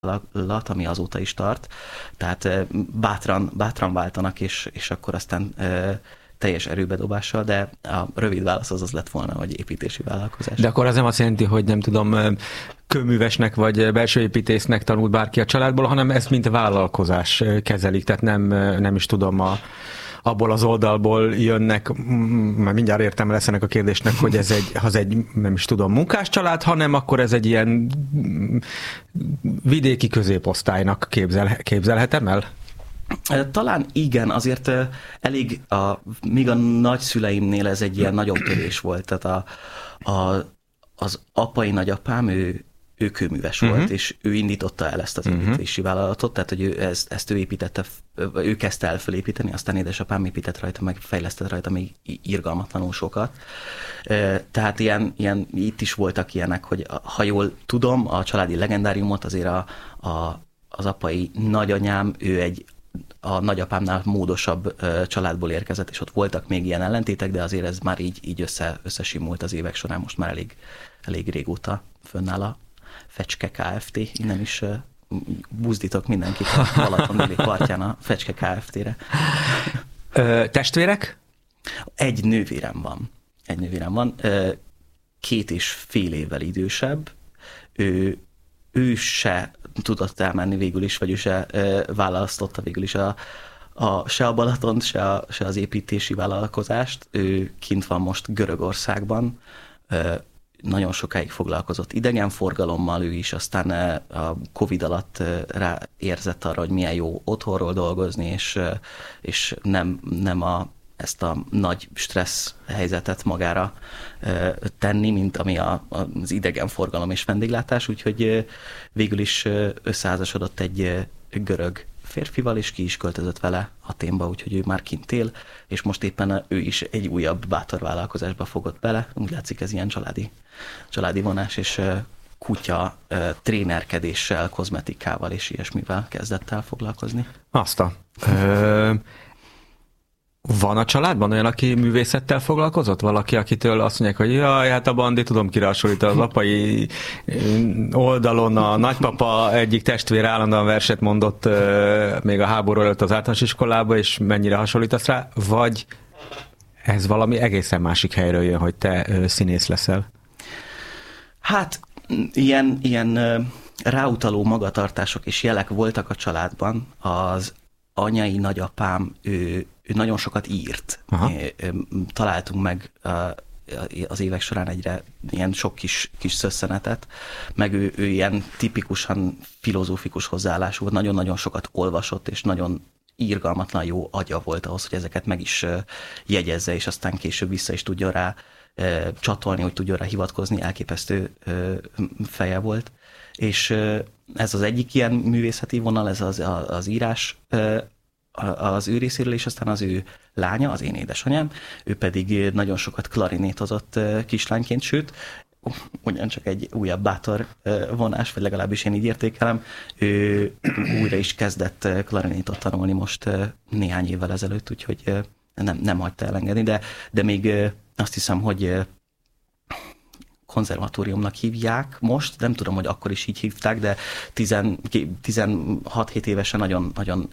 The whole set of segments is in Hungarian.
vállalat, ami azóta is tart. Tehát bátran váltanak, és akkor aztán teljes erőbedobással, de a rövid válasz az lett volna, hogy építési vállalkozás. De akkor az nem azt jelenti, hogy nem tudom, kőművesnek vagy belső építésznek tanult bárki a családból, hanem ezt mint vállalkozás kezelik, tehát nem is tudom, abból az oldalból jönnek, már mindjárt értem lesz ennek a kérdésnek, hogy ez egy nem is tudom, munkás család, hanem akkor ez egy ilyen vidéki középosztálynak képzelhetem el? Talán igen, azért elég, még a nagyszüleimnél ez egy ilyen nagyobb törés volt, tehát az apai nagyapám, ő kőműves volt, és ő indította el ezt az építési vállalatot, tehát hogy ezt ő építette, ő kezdte el felépíteni, aztán édesapám épített rajta, meg fejlesztett rajta még irgalmatlanul sokat. Tehát ilyen, itt is voltak ilyenek, hogy ha jól tudom, a családi legendáriumot azért az apai nagyanyám, ő a nagyapámnál módosabb családból érkezett, és ott voltak még ilyen ellentétek, de azért ez már így összesimult az évek során, most már elég régóta fönnáll a Fecske Kft. Innen is buzdítok mindenkit a Balaton déli partján a Fecske Kft-re. Testvérek? Egy nővérem van. 2,5 évvel idősebb. Ő se tudott elmenni végül is, vagy ő se választotta végül is se a Balatont, se az építési vállalkozást. Ő kint van most Görögországban, nagyon sokáig foglalkozott idegenforgalommal ő is, aztán a Covid alatt érzett arra, hogy milyen jó otthonról dolgozni, és nem ezt a nagy stressz helyzetet magára tenni, mint ami az idegenforgalom és vendéglátás, úgyhogy végül is összeházasodott egy görög férfival, és ki is költözött vele Athénba, úgyhogy ő már kint él, és most éppen ő is egy újabb bátor vállalkozásba fogott bele. Úgy látszik, ez ilyen családi vonás, és kutya trénerkedéssel, kozmetikával és ilyesmivel kezdett el foglalkozni. Van a családban olyan, aki művészettel foglalkozott? Valaki, akitől azt mondják, hogy jaj, hát a Bandi, tudom kire hasonlít, az apai oldalon a nagypapa egyik testvér állandóan verset mondott még a háború előtt az általános iskolába, és mennyire hasonlítasz rá, vagy ez valami egészen másik helyről jön, hogy te színész leszel? Hát, ilyen ráutaló magatartások és jelek voltak a családban. Az anyai nagyapám, ő nagyon sokat írt. Találtunk meg az évek során egyre ilyen sok kis szösszenetet, meg ő ilyen tipikusan filozófikus hozzáállású, nagyon-nagyon sokat olvasott, és nagyon irgalmatlan jó agya volt ahhoz, hogy ezeket meg is jegyezze, és aztán később vissza is tudja rá csatolni, hogy tudja rá hivatkozni, elképesztő feje volt. És ez az egyik ilyen művészeti vonal, ez az írás az ő részéről, és aztán az ő lánya, az én édesanyám, ő pedig nagyon sokat klarinétozott kislányként, sőt, ugyancsak egy újabb bátor vonás, vagy legalábbis én így értékelem, ő újra is kezdett klarinétot tanulni most néhány évvel ezelőtt, úgyhogy nem hagyta elengedni, de még azt hiszem, hogy konzervatóriumnak hívják most, nem tudom, hogy akkor is így hívták, de 16-17 évesen nagyon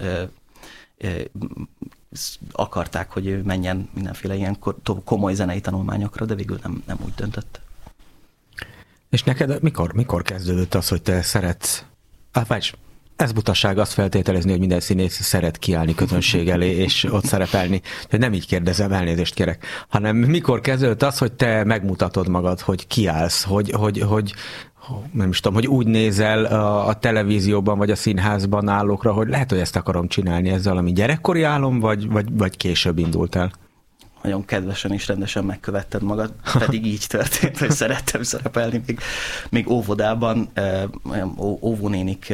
akarták, hogy ő menjen mindenféle ilyen komoly zenei tanulmányokra, de végül nem úgy döntött. És neked mikor kezdődött az, hogy te szeretsz? Ez butasság azt feltételezni, hogy minden színész szeret kiállni közönség elé, és ott szerepelni. Hogy nem így kérdezem, elnézést kérek, hanem mikor kezdődött az, hogy te megmutatod magad, hogy kiállsz, hogy nem is tudom, hogy úgy nézel a televízióban, vagy a színházban állókra, hogy lehet, hogy ezt akarom csinálni, ez valami gyerekkori álom, vagy később indult el? Nagyon kedvesen és rendesen megkövetted magad, pedig így történt, hogy szerettem szerepelni. Még óvodában óvónénik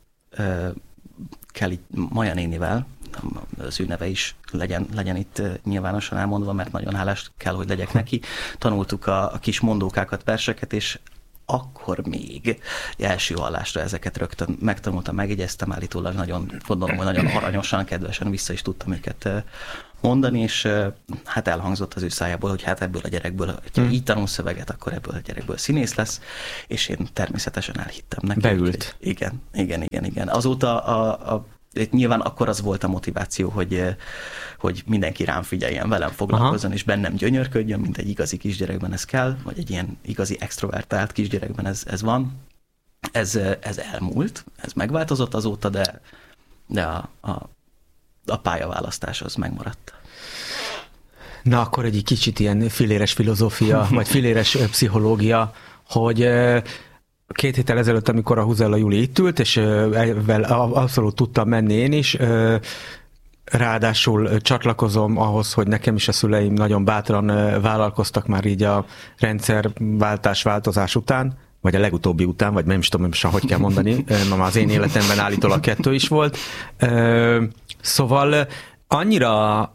kell itt Maja nénivel, az ő neve is legyen itt nyilvánosan elmondva, mert nagyon hálás kell, hogy legyek neki. Tanultuk a kis mondókákat, verseket, és akkor még első hallásra ezeket rögtön megtanultam, megjegyeztem, állítólag nagyon, gondolom, hogy nagyon aranyosan, kedvesen vissza is tudtam őket mondani, és hát elhangzott az ő szájából, hogy hát ebből a gyerekből, ha így tanul szöveget, akkor ebből a gyerekből színész lesz, és én természetesen elhittem neki. Beült. Igen. Azóta nyilván akkor az volt a motiváció, hogy mindenki rám figyeljen, velem foglalkozzon, és bennem gyönyörködjön, mint egy igazi kisgyerekben ez kell, vagy egy ilyen igazi extrovertált kisgyerekben ez van. Ez elmúlt, ez megváltozott azóta, de a pályaválasztás az megmaradt. Na, akkor egy kicsit ilyen filéres filozófia, vagy filéres pszichológia, hogy 2 héttel ezelőtt, amikor a Huzella Juli itt ült, és abszolút tudtam menni én is, ráadásul csatlakozom ahhoz, hogy nekem is a szüleim nagyon bátran vállalkoztak már így a rendszerváltás után, vagy a legutóbbi után, vagy nem is tudom, hogy kell mondani, az én életemben állítólag 2 is volt. Szóval annyira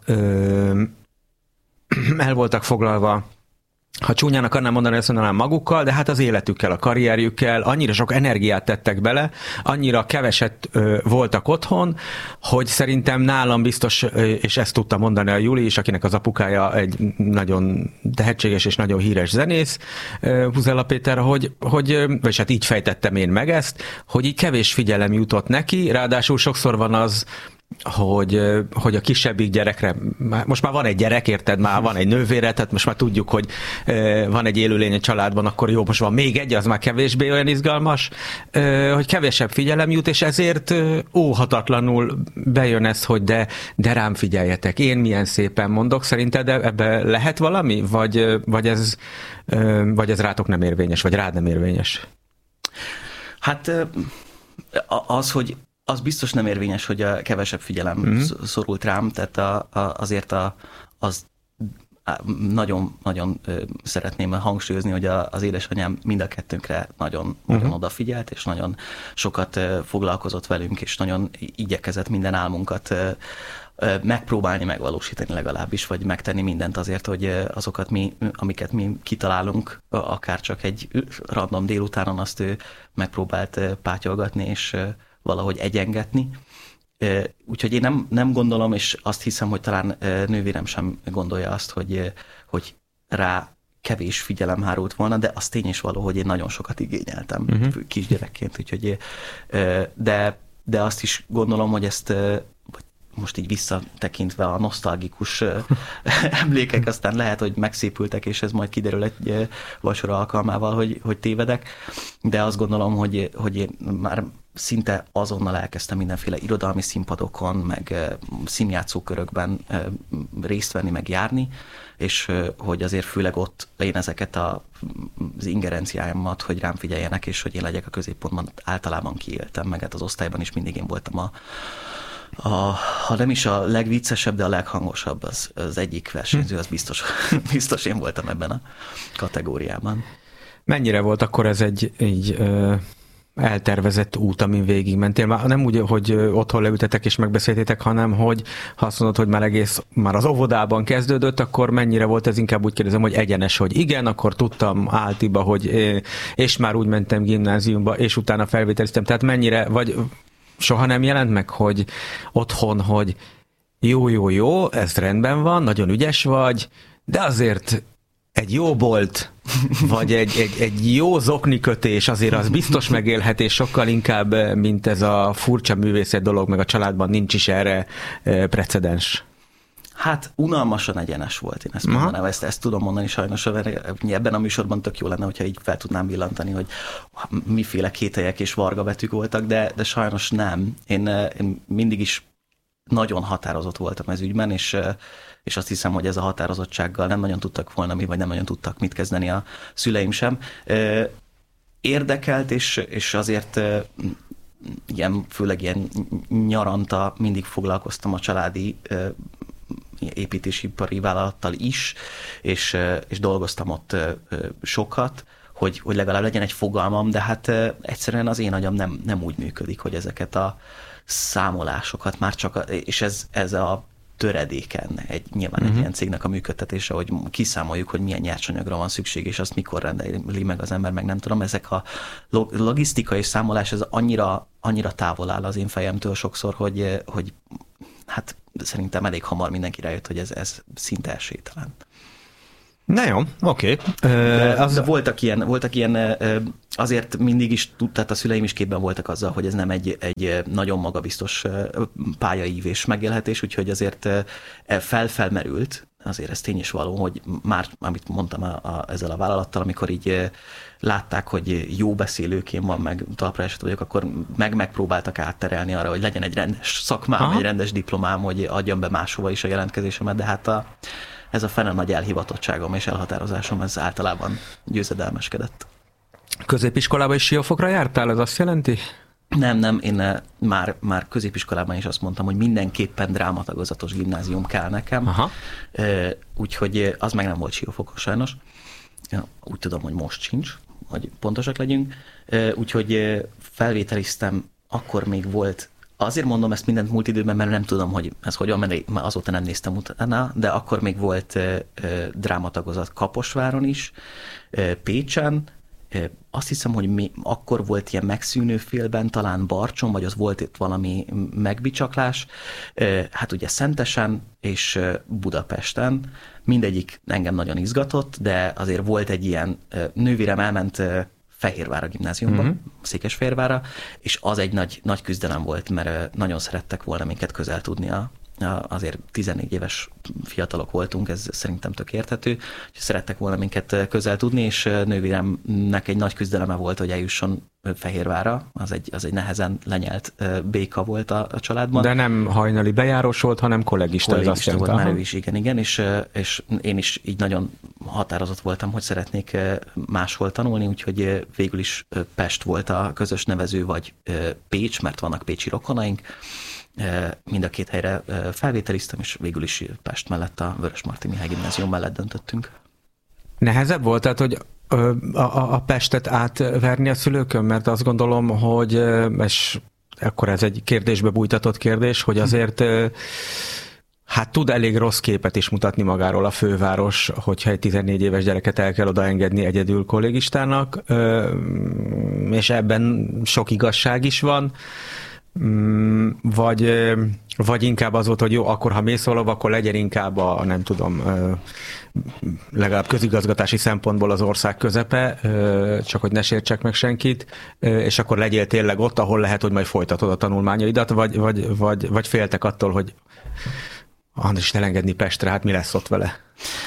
el voltak foglalva, ha csúnyán akarnám mondani, azt mondanám magukkal, de hát az életükkel, a karrierjükkel, annyira sok energiát tettek bele, annyira keveset voltak otthon, hogy szerintem nálam biztos, és ezt tudta mondani a Juli is, akinek az apukája egy nagyon tehetséges és nagyon híres zenész, Huzella Péter, vagy hát így fejtettem én meg ezt, hogy így kevés figyelem jutott neki, ráadásul sokszor van az, hogy a kisebbik gyerekre, most már van egy gyerek, érted, már van egy nővére, tehát most már tudjuk, hogy van egy élőlény a családban, akkor jó, most van még egy, az már kevésbé olyan izgalmas, hogy kevesebb figyelem jut, és ezért óhatatlanul bejön ez, hogy de rám figyeljetek, én milyen szépen mondok, szerinted ebbe lehet valami, vagy ez rátok nem érvényes, vagy rád nem érvényes? Hát az biztos nem érvényes, hogy a kevesebb figyelem szorult rám, tehát azért az nagyon szeretném hangsúlyozni, hogy az édesanyám mind a kettőnkre nagyon odafigyelt, és nagyon sokat foglalkozott velünk, és nagyon igyekezett minden álmunkat megpróbálni megvalósítani legalábbis, vagy megtenni mindent azért, hogy azokat amiket mi kitalálunk, akár csak egy random délutánon, azt ő megpróbált pátyolgatni, és valahogy egyengetni. Úgyhogy én nem gondolom, és azt hiszem, hogy talán nővérem sem gondolja azt, hogy rá kevés figyelem hárult volna, de az tény is való, hogy én nagyon sokat igényeltem kisgyerekként, úgyhogy de azt is gondolom, hogy ezt most így visszatekintve a nosztalgikus emlékek, aztán lehet, hogy megszépültek, és ez majd kiderül egy vacsora alkalmával, hogy tévedek, de azt gondolom, hogy én már szinte azonnal elkezdtem mindenféle irodalmi színpadokon, meg színjátszókörökben részt venni, meg járni, és hogy azért főleg ott én ezeket az ingerenciáimat, hogy rám figyeljenek, és hogy én legyek a középpontban, általában kiéltem, meg hát az osztályban is mindig én voltam ha nem is a legviccesebb, de a leghangosabb, az egyik versenyző, az biztos én voltam ebben a kategóriában. Mennyire volt akkor ez egy eltervezett út, amin végigmentél? Nem úgy, hogy otthon leültetek és megbeszéltétek, hanem hogy ha azt mondod, hogy már az óvodában kezdődött, akkor mennyire volt ez, inkább úgy kérdezem, hogy egyenes, hogy igen, akkor tudtam áltiba, hogy és már úgy mentem gimnáziumba, és utána felvételiztem. Tehát mennyire, vagy soha nem jelent meg, hogy otthon, hogy jó, ez rendben van, nagyon ügyes vagy, de azért egy jó bolt, vagy egy jó zoknikötés, azért az biztos megélhetés sokkal inkább, mint ez a furcsa művészet dolog, meg a családban nincs is erre precedens. Hát unalmasan egyenes volt, én ezt mondanám, ezt tudom mondani sajnos, ebben a műsorban tök jó lenne, hogyha így fel tudnám villantani, hogy miféle kételyek és vargabetűk voltak, de sajnos nem. Én mindig is nagyon határozott voltam ez ügyben, és azt hiszem, hogy ez a határozottsággal nem nagyon tudtak volna vagy nem nagyon tudtak mit kezdeni a szüleim sem. Érdekelt, és azért főleg ilyen nyaranta mindig foglalkoztam a családi építésipari vállalattal is, és dolgoztam ott sokat, hogy legalább legyen egy fogalmam, de hát egyszerűen az én agyam nem úgy működik, hogy ezeket a számolásokat már csak, és ez a töredéken nyilván egy ilyen cégnek a működtetése, hogy kiszámoljuk, hogy milyen nyersanyagra van szükség, és azt mikor rendeli meg az ember, meg nem tudom. Ezek a logisztikai számolás, ez annyira távol áll az én fejemtől sokszor, hogy hát szerintem elég hamar mindenki rájött, hogy ez szinte esélytelen. Na jó, oké. De voltak ilyen, azért mindig is, tehát a szüleim is képben voltak azzal, hogy ez nem egy nagyon magabiztos pályaívés megélhetés, úgyhogy azért felmerült, azért ez tény is való, hogy már, amit mondtam ezzel a vállalattal, amikor így látták, hogy jó beszélőként van, meg talpra esett vagyok, akkor megpróbáltak átterelni arra, hogy legyen egy rendes szakmám, egy rendes diplomám, hogy adjam be máshova is a jelentkezésemet, de hát ez a fene nagy elhivatottságom és elhatározásom, ez általában győzedelmeskedett. Középiskolában is Siófokra jártál, ez azt jelenti? Nem, én már középiskolában is azt mondtam, hogy mindenképpen drámatagozatos gimnázium kell nekem, úgyhogy az meg nem volt Siófokon sajnos. Úgy tudom, hogy most sincs, hogy pontosak legyünk, úgyhogy felvételiztem, akkor még volt. Azért mondom ezt mindent múlt időben, mert nem tudom, hogy ez hogyan, mert azóta nem néztem utána, de akkor még volt drámatagozat Kaposváron is, Pécsen, azt hiszem, hogy akkor volt ilyen megszűnő félben, talán Barcson, vagy az volt itt valami megbicsaklás, hát ugye Szentesen és Budapesten, mindegyik engem nagyon izgatott, de azért volt egy ilyen, nővérem elment Fehérvára gimnáziumba, Székesfehérvárra, és az egy nagy küzdelem volt, mert nagyon szerettek volna minket közel tudni azért 14 éves fiatalok voltunk, ez szerintem tök érthető, hogy szerettek volna minket közel tudni, és nővéremnek egy nagy küzdeleme volt, hogy eljusson Fehérvárra, az egy nehezen lenyelt béka volt a családban. De nem hajnali bejárós volt, hanem kollégista volt már ő is, igen, és én is így nagyon határozott voltam, hogy szeretnék máshol tanulni, úgyhogy végül is Pest volt a közös nevező, vagy Pécs, mert vannak pécsi rokonaink. Mind a két helyre felvételiztem, és végül is Pest mellett a Vörösmarty Mihály Gimnázium mellett döntöttünk. Nehezebb volt, tehát, hogy a Pestet átverni a szülőkön? Mert azt gondolom, hogy, és akkor ez egy kérdésbe bújtatott kérdés, hogy azért hát tud elég rossz képet is mutatni magáról a főváros, hogyha egy 14 éves gyereket el kell odaengedni egyedül kollégistának, és ebben sok igazság is van. Vagy inkább az volt, hogy jó, akkor ha mész valahova, akkor legyen inkább nem tudom, legalább közigazgatási szempontból az ország közepe, csak hogy ne sértsek meg senkit, és akkor legyél tényleg ott, ahol lehet, hogy majd folytatod a tanulmányaidat, vagy féltek attól, hogy Andris elengedni Pestre, hát mi lesz ott vele?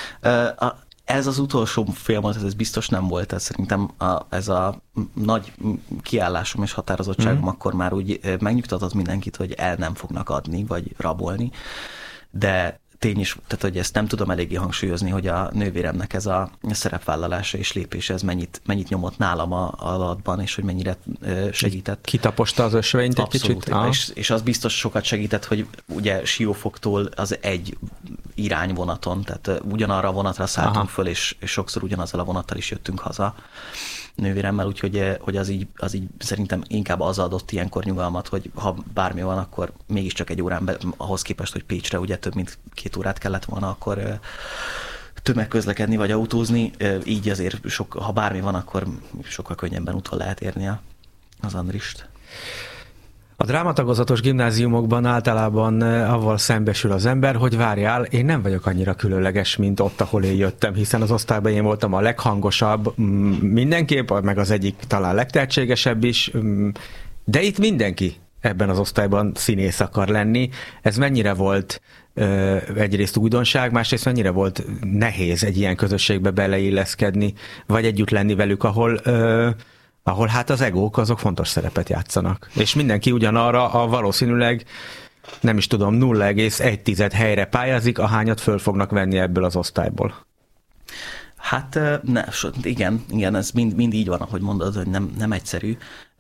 Ez az utolsó folyamat, ez biztos nem volt, ez szerintem ez a nagy kiállásom és határozottságom akkor már úgy megnyugtatott mindenkit, hogy el nem fognak adni, vagy rabolni, de tény is, tehát hogy ezt nem tudom eléggé hangsúlyozni, hogy a nővéremnek ez a szerepvállalása és lépése, ez mennyit nyomott nálam alatban, és hogy mennyire segített. Kitaposta az ösvényt egy kicsit? És az biztos sokat segített, hogy ugye Siófoktól az egy irányvonaton, tehát ugyanarra a vonatra szálltunk föl, és sokszor ugyanazzal a vonattal is jöttünk haza nővéremmel, úgyhogy hogy az így szerintem inkább az adott ilyenkor nyugalmat, hogy ha bármi van, akkor mégiscsak egy órán ahhoz képest, hogy Pécsre ugye több mint 2 órát kellett volna akkor tömegközlekedni vagy autózni, így azért ha bármi van, akkor sokkal könnyebben utol lehet érni az Andrist. A drámatagozatos gimnáziumokban általában avval szembesül az ember, hogy várjál, én nem vagyok annyira különleges, mint ott, ahol én jöttem, hiszen az osztályban én voltam a leghangosabb mindenképp, meg az egyik talán legtehetségesebb is, de itt mindenki ebben az osztályban színész akar lenni. Ez mennyire volt egyrészt újdonság, másrészt mennyire volt nehéz egy ilyen közösségbe beleilleszkedni, vagy együtt lenni velük, ahol hát az egók azok fontos szerepet játszanak. És mindenki ugyanarra a valószínűleg, nem is tudom, 0,1 helyre pályázik, ahányat föl fognak venni ebből az osztályból. Hát igen, ez mind így van, ahogy mondod, hogy nem egyszerű,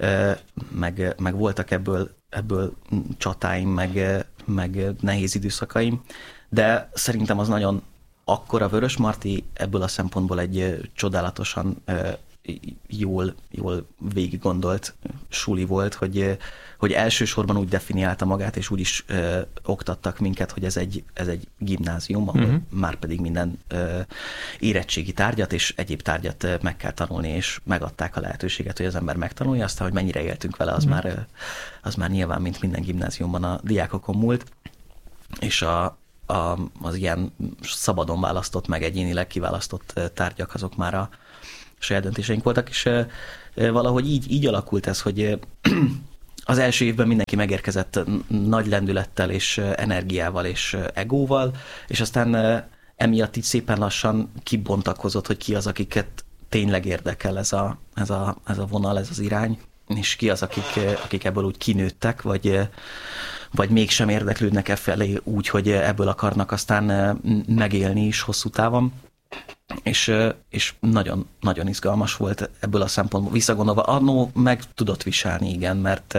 meg voltak ebből csatáim, meg nehéz időszakaim, de szerintem az nagyon akkor a Vörösmarty ebből a szempontból egy csodálatosan jól végig gondolt suli volt, hogy elsősorban úgy definiálta magát, és úgy is oktattak minket, hogy ez egy gimnázium, ahol már pedig minden érettségi tárgyat és egyéb tárgyat meg kell tanulni, és megadták a lehetőséget, hogy az ember megtanulja, aztán, hogy mennyire éltünk vele, az már nyilván, mint minden gimnáziumban a diákokon múlt, és az ilyen szabadon választott, meg egyénileg kiválasztott tárgyak, azok már a saját döntéseink voltak, és valahogy így alakult ez, hogy az első évben mindenki megérkezett nagy lendülettel és energiával és egóval, és aztán emiatt így szépen lassan kibontakozott, hogy ki az, akiket tényleg érdekel ez a vonal, ez az irány, és ki az, akik ebből úgy kinőttek, vagy mégsem érdeklődnek felé úgy, hogy ebből akarnak aztán megélni is hosszú távon. És nagyon, nagyon izgalmas volt ebből a szempontból. Visszagondolva, annó meg tudott viselni, igen, mert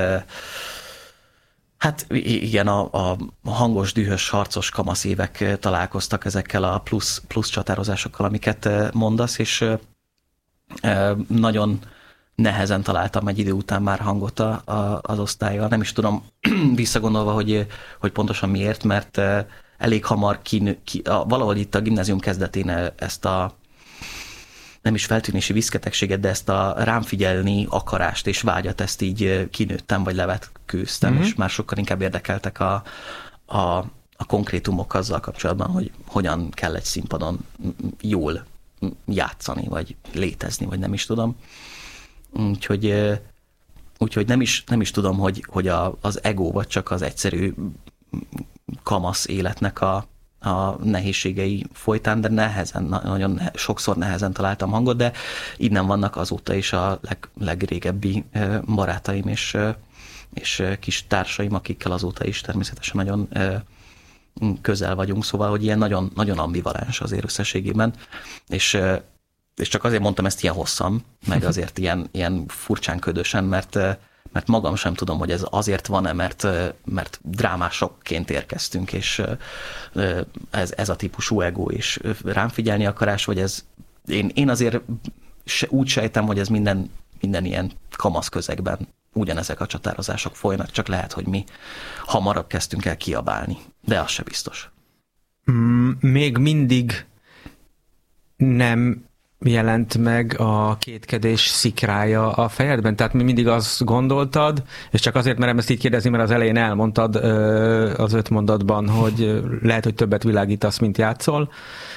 hát igen, a hangos, dühös, harcos kamasz évek találkoztak ezekkel a plusz csatározásokkal, amiket mondasz, és nagyon nehezen találtam egy idő után már hangot az osztállyal. Nem is tudom visszagondolva, hogy pontosan miért, mert elég hamar valahol itt a gimnázium kezdetén ezt a nem is feltűnési viszketegséget, de ezt a rám figyelni akarást és vágyat, ezt így kinőttem, vagy levetkőztem, és már sokkal inkább érdekeltek a konkrétumok azzal kapcsolatban, hogy hogyan kell egy színpadon jól játszani, vagy létezni, vagy nem is tudom. Úgyhogy nem is tudom, hogy az ego, vagy csak az egyszerű kamasz életnek a nehézségei folytán, de nagyon sokszor nehezen találtam hangot, de innen vannak azóta is a legrégebbi barátaim és kis társaim, akikkel azóta is természetesen nagyon közel vagyunk, szóval, hogy ilyen nagyon, nagyon ambivalens azért összességében, és csak azért mondtam ezt ilyen hosszan, meg azért ilyen furcsán ködösen, mert magam sem tudom, hogy ez azért van-e, mert drámásokként érkeztünk, és ez a típusú ego és rám figyelni akarás, vagy ez... Én azért úgy sejtem, hogy ez minden ilyen kamasz közegben ugyanezek a csatározások folynak, csak lehet, hogy mi hamarabb kezdtünk el kiabálni, de az se biztos. Még mindig nem jelent meg a kétkedés szikrája a fejedben? Tehát mindig azt gondoltad, és csak azért merem ezt így kérdezni, mert az elején elmondtad az 5 mondatban, hogy lehet, hogy többet világítasz, mint játszol,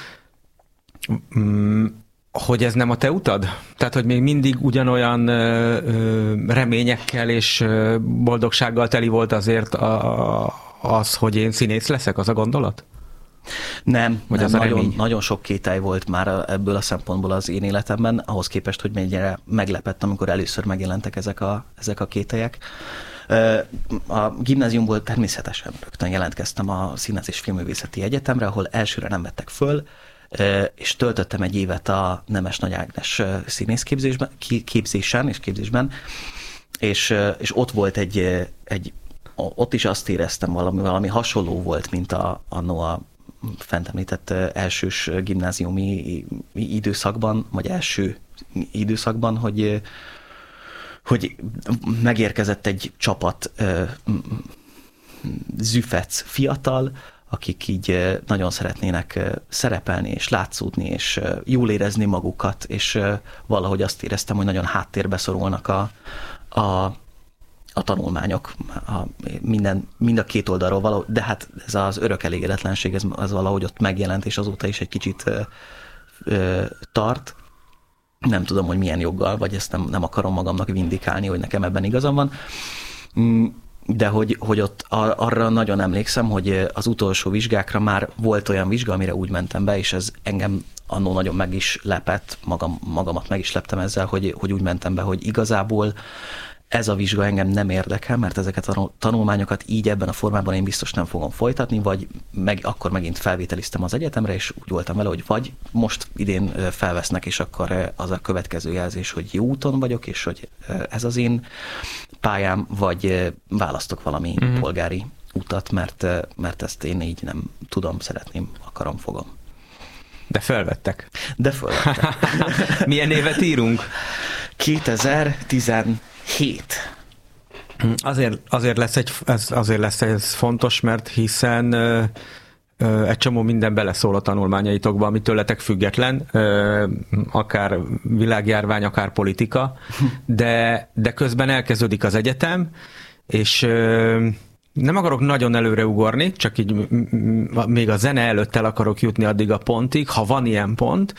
hogy ez nem a te utad? Tehát, hogy még mindig ugyanolyan reményekkel és boldogsággal teli volt azért az, hogy én színész leszek, az a gondolat? Nem, nagyon sok kételj volt már ebből a szempontból az én életemben, ahhoz képest, hogy mennyire meglepett, amikor először megjelentek ezek a kételyek. A gimnáziumból természetesen rögtön jelentkeztem a Színház és Filmművészeti Egyetemre, ahol elsőre nem vettek föl, és töltöttem egy évet a Nemes Nagy Ágnes színészképzésen és képzésben, és ott volt ott is azt éreztem, valami hasonló volt, mint annó a fent említett elsős gimnáziumi időszakban, vagy első időszakban, hogy megérkezett egy csapat züfec fiatal, akik így nagyon szeretnének szerepelni, és látszódni, és jól érezni magukat, és valahogy azt éreztem, hogy nagyon háttérbe szorulnak a tanulmányok, mind a két oldalról de hát ez az örök elégedetlenség, ez valahogy ott megjelent, és azóta is egy kicsit tart. Nem tudom, hogy milyen joggal, vagy ezt nem akarom magamnak vindikálni, hogy nekem ebben igazam van, de hogy ott arra nagyon emlékszem, hogy az utolsó vizsgákra már volt olyan vizsga, amire úgy mentem be, és ez engem annó nagyon meg is lepett, magamat meg is leptem ezzel, hogy úgy mentem be, hogy igazából ez a vizsga engem nem érdekel, mert ezeket a tanulmányokat így ebben a formában én biztos nem fogom folytatni, vagy akkor megint felvételiztem az egyetemre, és úgy voltam vele, hogy vagy most idén felvesznek, és akkor az a következő jelzés, hogy jó úton vagyok, és hogy ez az én pályám, vagy választok valami polgári utat, mert ezt én így nem tudom, szeretném, akarom, fogom. De felvettek. De felvettek. Milyen évet írunk? 2017. Azért lesz ez fontos, mert hiszen egy csomó minden beleszól a tanulmányaitokba, ami tőletek független, akár világjárvány, akár politika, de közben elkezdődik az egyetem, és nem akarok nagyon előre ugorni, csak így még a zene előtt el akarok jutni addig a pontig, ha van ilyen pont,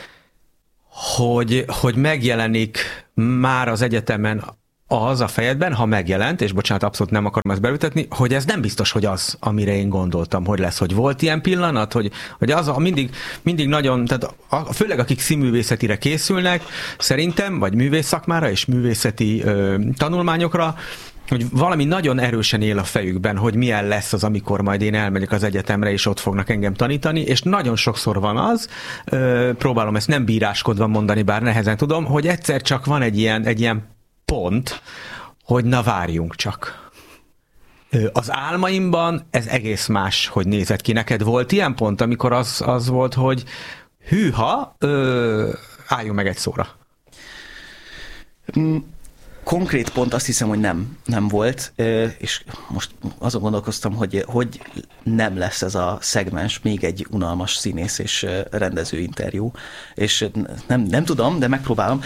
hogy megjelenik már az egyetemen az a fejedben, ha megjelent, és bocsánat, abszolút nem akarom ezt beültetni, hogy ez nem biztos, hogy az, amire én gondoltam, hogy lesz, hogy volt ilyen pillanat, hogy az mindig nagyon, tehát főleg akik színművészetire készülnek, szerintem, vagy művész szakmára és művészeti tanulmányokra, hogy valami nagyon erősen él a fejükben, hogy milyen lesz az, amikor majd én elmegyek az egyetemre, és ott fognak engem tanítani, és nagyon sokszor van az, próbálom ezt nem bíráskodva mondani, bár nehezen tudom, hogy egyszer csak van egy ilyen pont, hogy na várjunk csak. Az álmaimban ez egész más, hogy nézett ki. Neked volt ilyen pont, amikor az volt, hogy hűha, álljunk meg egy szóra. Konkrét pont azt hiszem, hogy nem volt, és most azon gondolkoztam, hogy nem lesz ez a szegmens még egy unalmas színész és rendező interjú, és nem tudom, de megpróbálom.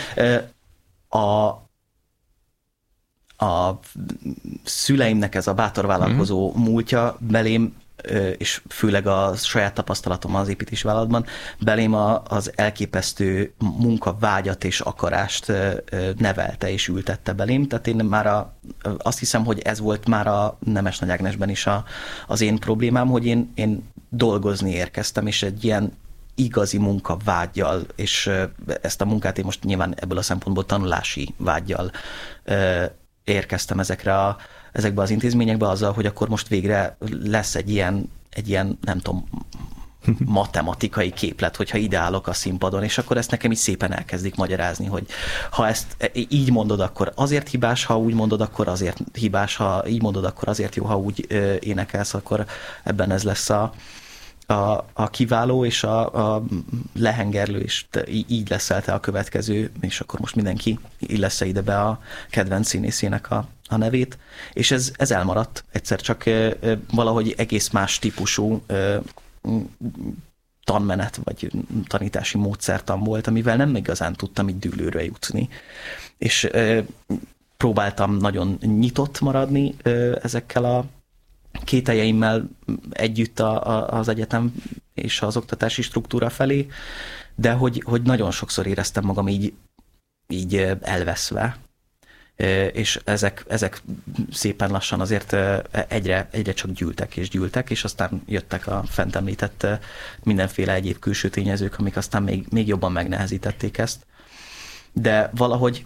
A szüleimnek ez a bátor vállalkozó múltja belém, és főleg a saját tapasztalatom az építési vállalatban, belém az elképesztő munkavágyat és akarást nevelte és ültette belém. Tehát én már azt hiszem, hogy ez volt már a Nemes Nagy Ágnesben is az én problémám, hogy én dolgozni érkeztem, és egy ilyen igazi munkavággyal, és ezt a munkát én most nyilván ebből a szempontból tanulási vággyal érkeztem ezekbe az intézményekbe azzal, hogy akkor most végre lesz egy ilyen nem tudom, matematikai képlet, hogyha ideálok a színpadon, és akkor ezt nekem így szépen elkezdik magyarázni, hogy ha ezt így mondod, akkor azért hibás, ha úgy mondod, akkor azért hibás, ha így mondod, akkor azért jó, ha úgy énekelsz, akkor ebben ez lesz a kiváló és a lehengerlő, és így leszel te a következő, és akkor most mindenki illesz ide be a kedvenc színészének a nevét, és ez elmaradt. Egyszer csak valahogy egész más típusú tanmenet, vagy tanítási módszertan volt, amivel nem igazán tudtam így dűlőre jutni. És próbáltam nagyon nyitott maradni ezekkel a kételjeimmel együtt az egyetem és az oktatási struktúra felé, de hogy nagyon sokszor éreztem magam így elveszve, és ezek szépen lassan azért egyre csak gyűltek, és aztán jöttek a fent említett mindenféle egyéb külső tényezők, amik aztán még jobban megnehezítették ezt. De valahogy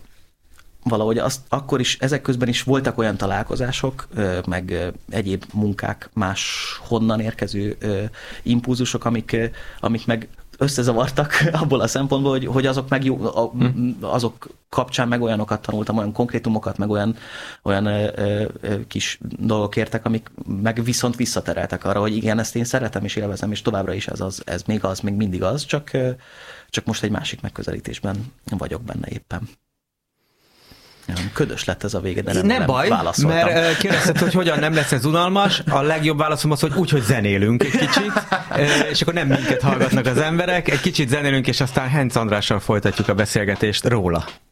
akkor is, ezek közben is voltak olyan találkozások, meg egyéb munkák, máshonnan érkező impulzusok, amik meg összezavartak abból a szempontból, hogy azok meg azok kapcsán meg olyanokat tanultam, olyan konkrétumokat, meg olyan kis dolgok értek, amik meg viszont visszatereltek arra, hogy igen, ezt én szeretem és élvezem, és továbbra is ez még mindig az, csak most egy másik megközelítésben vagyok benne éppen. Ködös lett ez a vége, de nem baj, válaszoltam. Mert kérdezted, hogy hogyan nem lesz ez unalmas. A legjobb válaszom az, hogy úgy, hogy zenélünk egy kicsit, és akkor nem minket hallgatnak az emberek. Egy kicsit zenélünk, és aztán Henc Andrással folytatjuk a beszélgetést róla.